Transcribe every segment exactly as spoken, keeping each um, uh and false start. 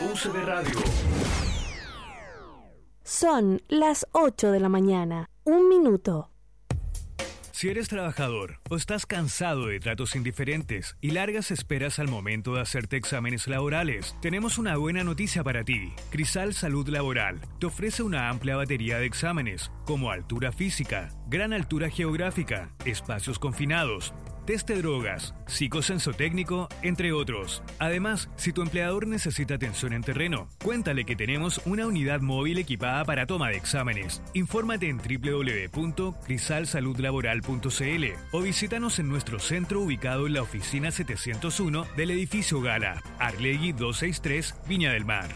U C B Radio. Son las ocho de la mañana. Un minuto. Si eres trabajador o estás cansado de tratos indiferentes y largas esperas al momento de hacerte exámenes laborales, tenemos una buena noticia para ti. Crisal Salud Laboral te ofrece una amplia batería de exámenes, como altura física, gran altura geográfica, espacios confinados, test de drogas, psicosensotécnico, entre otros. Además, si tu empleador necesita atención en terreno, cuéntale que tenemos una unidad móvil equipada para toma de exámenes. Infórmate en doble u doble u doble u punto crisal salud laboral punto c l o visítanos en nuestro centro ubicado en la oficina setecientos uno del edificio Gala, Arlegui doscientos sesenta y tres, Viña del Mar.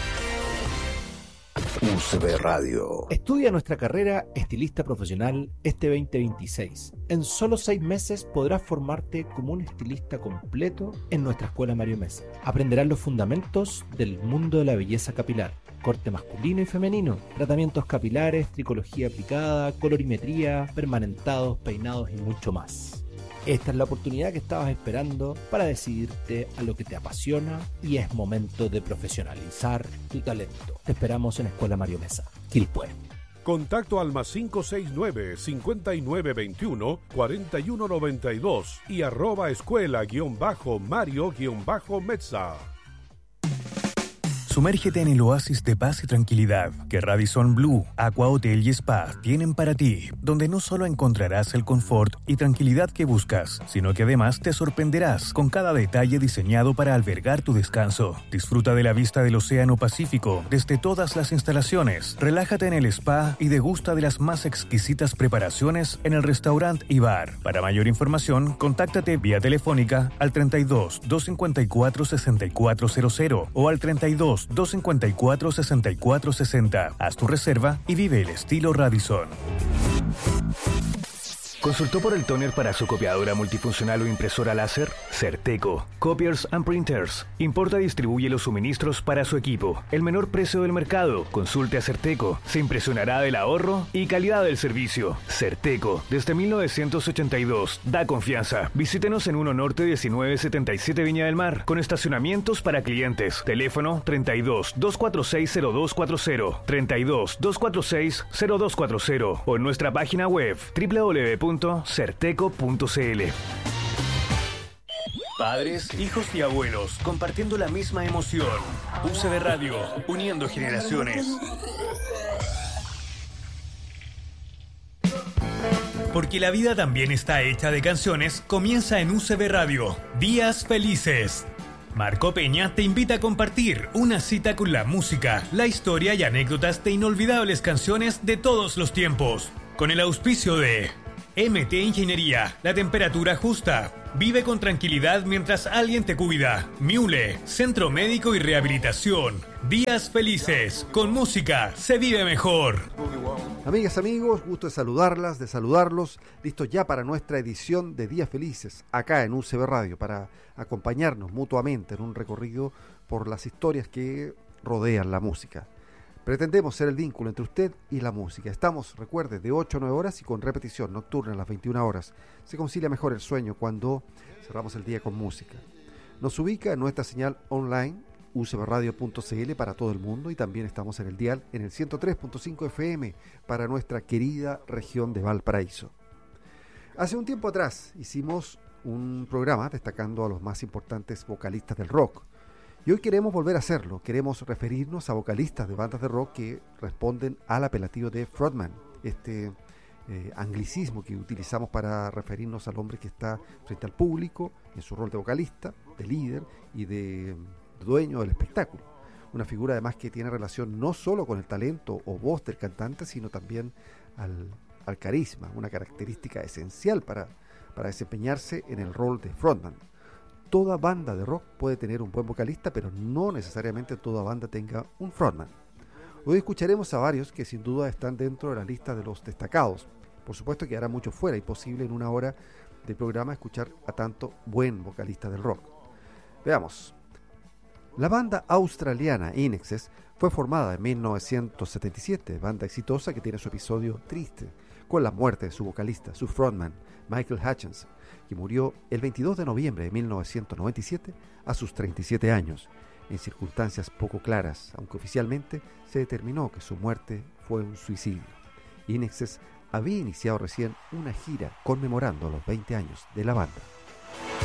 U C B Radio. Estudia nuestra carrera estilista profesional este veinte veintiséis. En solo seis meses podrás formarte como un estilista completo en nuestra escuela Mario Mesa. Aprenderás los fundamentos del mundo de la belleza capilar, corte masculino y femenino, tratamientos capilares, tricología aplicada, colorimetría, permanentados, peinados y mucho más. Esta es la oportunidad que estabas esperando para decidirte a lo que te apasiona y es momento de profesionalizar tu talento. Te esperamos en Escuela Mario Mesa, Quilpué. Contacto al más cinco seis nueve, cinco nueve dos uno, cuatro uno nueve dos y arroba escuela guión bajo Mario guión bajo Mesa. Sumérgete en el oasis de paz y tranquilidad que Radisson Blu, Aqua Hotel y Spa tienen para ti, donde no solo encontrarás el confort y tranquilidad que buscas, sino que además te sorprenderás con cada detalle diseñado para albergar tu descanso. Disfruta de la vista del Océano Pacífico desde todas las instalaciones, relájate en el spa y degusta de las más exquisitas preparaciones en el restaurante y bar. Para mayor información, contáctate vía telefónica al treinta y dos, doscientos cincuenta y cuatro, sesenta y cuatro cero cero o al treinta y dos, doscientos cincuenta y cuatro, sesenta y cuatro sesenta. Haz tu reserva y vive el estilo Radisson. ¿Consultó por el tóner para su copiadora multifuncional o impresora láser? Certeco. Copiers and Printers. Importa y distribuye los suministros para su equipo. El menor precio del mercado. Consulte a Certeco. Se impresionará del ahorro y calidad del servicio. Certeco. Desde mil novecientos ochenta y dos. Da confianza. Visítenos en uno Norte diecinueve setenta y siete Viña del Mar. Con estacionamientos para clientes. Teléfono treinta y dos, doscientos cuarenta y seis, cero dos cuarenta, treinta y dos, doscientos cuarenta y seis, cero dos cuarenta o en nuestra página web doble u doble u doble u punto certeco punto c l. Padres, hijos y abuelos compartiendo la misma emoción. U C B Radio, uniendo generaciones. Porque la vida también está hecha de canciones, comienza en U C B Radio, Días Felices. Marco Peña te invita a compartir una cita con la música, la historia y anécdotas de inolvidables canciones de todos los tiempos. Con el auspicio de M T Ingeniería, la temperatura justa. Vive con tranquilidad mientras alguien te cuida. Miule, Centro Médico y Rehabilitación. Días Felices, con música se vive mejor. Amigas, amigos, gusto de saludarlas, de saludarlos. Listos ya para nuestra edición de Días Felices, acá en U C B Radio, para acompañarnos mutuamente en un recorrido por las historias que rodean la música. Pretendemos ser el vínculo entre usted y la música. Estamos, recuerde, de ocho a nueve horas y con repetición nocturna a las veintiuna horas. Se concilia mejor el sueño cuando cerramos el día con música. Nos ubica en nuestra señal online, u c b radio punto c l para todo el mundo, y también estamos en el dial en el ciento tres punto cinco F M para nuestra querida región de Valparaíso. Hace un tiempo atrás hicimos un programa destacando a los más importantes vocalistas del rock. Y hoy queremos volver a hacerlo, queremos referirnos a vocalistas de bandas de rock que responden al apelativo de frontman, este eh, anglicismo que utilizamos para referirnos al hombre que está frente al público en su rol de vocalista, de líder y de dueño del espectáculo. Una figura además que tiene relación no solo con el talento o voz del cantante, sino también al, al carisma, una característica esencial para, para desempeñarse en el rol de frontman. Toda banda de rock puede tener un buen vocalista, pero no necesariamente toda banda tenga un frontman. Hoy escucharemos a varios que sin duda están dentro de la lista de los destacados. Por supuesto que hará mucho fuera, imposible en una hora de programa escuchar a tanto buen vocalista del rock. Veamos. La banda australiana Inexes fue formada en mil novecientos setenta y siete, banda exitosa que tiene su episodio triste, con la muerte de su vocalista, su frontman, Michael Hutchence, que murió el veintidós de noviembre de mil novecientos noventa y siete a sus treinta y siete años. en circunstancias poco claras, aunque oficialmente se determinó que su muerte fue un suicidio. INXS había iniciado recién una gira conmemorando los veinte años de la banda.